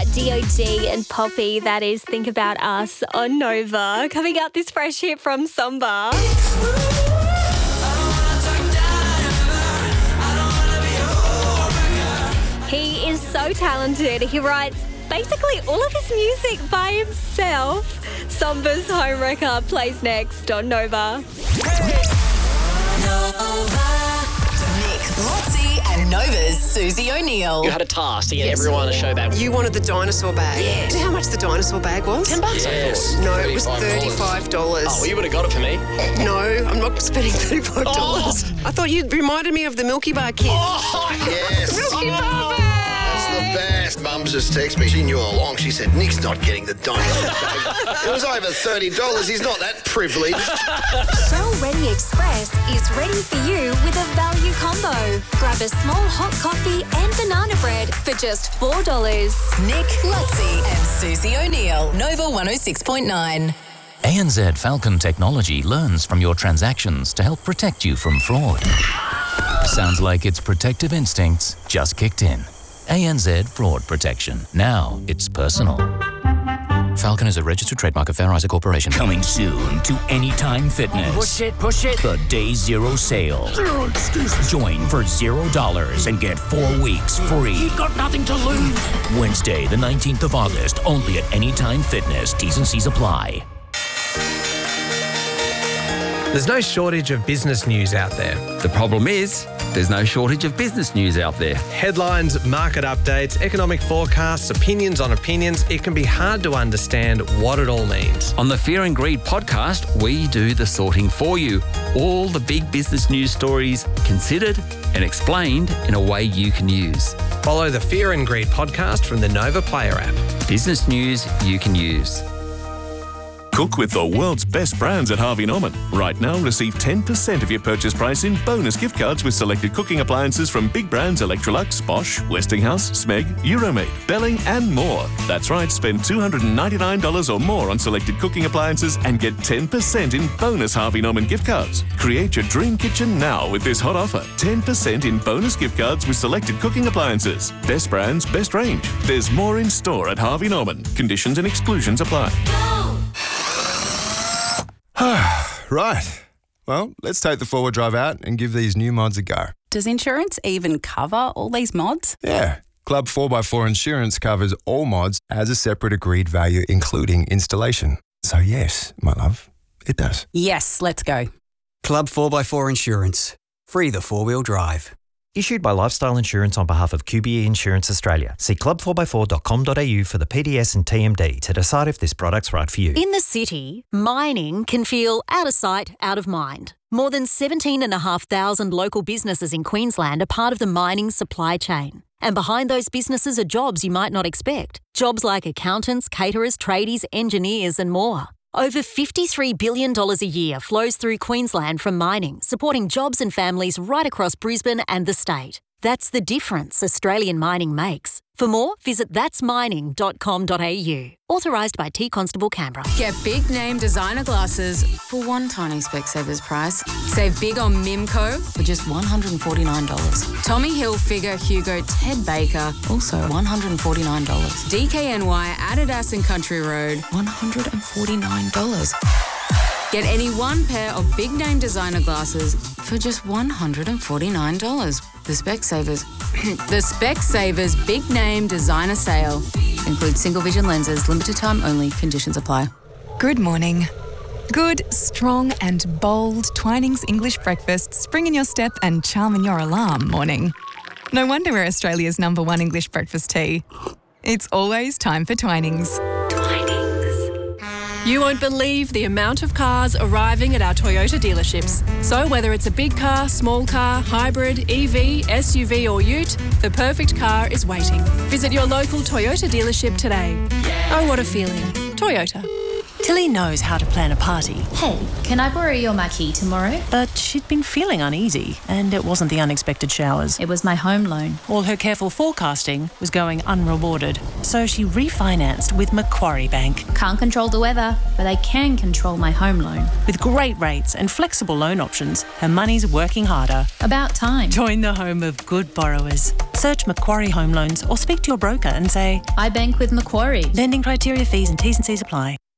DOD and Poppy, that is Think About Us on Nova. Coming up, this fresh hit from Samba. He is so talented. He writes basically all of his music by himself. Samba's Home Wrecker plays next on Nova. Nick, Lotzie and Nova's Susie O'Neill. You had a task to get everyone a show bag. You wanted the dinosaur bag. Yes. Do you know how much the dinosaur bag was? $10, I thought. No, it was $35. Oh, well, you would have got it for me. No, I'm not spending $35. Oh. I thought you reminded me of the Milky Bar kid. Oh, Yes. Milky Bar bag. That's the best. Mum's just texted me. She knew all along. She said, Nick's not getting the dinosaur bag. It was over $30. He's not that privileged. Shell Ready Express is ready for you with a value combo. Grab a small hot coffee and banana bread for just $4. Nick, Lotzie and Susie O'Neill. Nova 106.9. ANZ Falcon Technology learns from your transactions to help protect you from fraud. Sounds like its protective instincts just kicked in. ANZ Fraud Protection. Now it's personal. Falcon is a registered trademark of Fair Isaac Corporation. Coming soon to Anytime Fitness. Push it. The Day Zero sale. Zero excuses. Join for $0 and get 4 weeks free. You've got nothing to lose. Wednesday, the 19th of August, only at Anytime Fitness. T's and C's apply. There's no shortage of business news out there. The problem is, there's no shortage of business news out there. Headlines, market updates, economic forecasts, opinions on opinions. It can be hard to understand what it all means. On the Fear and Greed podcast, we do the sorting for you. All the big business news stories considered and explained in a way you can use. Follow the Fear and Greed podcast from the Nova Player app. Business news you can use. Cook with the world's best brands at Harvey Norman. Right now, receive 10% of your purchase price in bonus gift cards with selected cooking appliances from big brands Electrolux, Bosch, Westinghouse, Smeg, Euromade, Belling and more. That's right, spend $299 or more on selected cooking appliances and get 10% in bonus Harvey Norman gift cards. Create your dream kitchen now with this hot offer. 10% in bonus gift cards with selected cooking appliances. Best brands, best range. There's more in store at Harvey Norman. Conditions and exclusions apply. Right. Well, let's take the four-wheel drive out and give these new mods a go. Does insurance even cover all these mods? Yeah. Club 4x4 Insurance covers all mods as a separate agreed value, including installation. So yes, my love, it does. Yes, let's go. Club 4x4 Insurance. Free the four-wheel drive. Issued by Lifestyle Insurance on behalf of QBE Insurance Australia. See club4x4.com.au for the PDS and TMD to decide if this product's right for you. In the city, mining can feel out of sight, out of mind. More than 17,500 local businesses in Queensland are part of the mining supply chain. And behind those businesses are jobs you might not expect. Jobs like accountants, caterers, tradies, engineers and more. Over $53 billion a year flows through Queensland from mining, supporting jobs and families right across Brisbane and the state. That's the difference Australian mining makes. For more, visit thatsmining.com.au. Authorised by T Constable Canberra. Get big name designer glasses for one tiny Specsavers price. Save big on Mimco for just $149. Tommy Hilfiger, Hugo, Ted Baker, also $149. DKNY, Adidas and Country Road, $149. Get any one pair of big name designer glasses for just $149. The Specsavers Big Name Designer Sale. Includes single vision lenses, limited time only, conditions apply. Good morning. Good, strong and bold Twinings English breakfast spring in your step and charm in your alarm morning. No wonder we're Australia's #1 English breakfast tea. It's always time for Twinings. You won't believe the amount of cars arriving at our Toyota dealerships. So whether it's a big car, small car, hybrid, EV, SUV or ute, the perfect car is waiting. Visit your local Toyota dealership today. Oh, what a feeling. Toyota. Tilly knows how to plan a party. Hey, can I borrow your marquee tomorrow? But she'd been feeling uneasy, and it wasn't the unexpected showers. It was my home loan. All her careful forecasting was going unrewarded. So she refinanced with Macquarie Bank. Can't control the weather, but I can control my home loan. With great rates and flexible loan options, her money's working harder. About time. Join the home of good borrowers. Search Macquarie Home Loans or speak to your broker and say, I bank with Macquarie. Lending criteria, fees and T's and C's apply.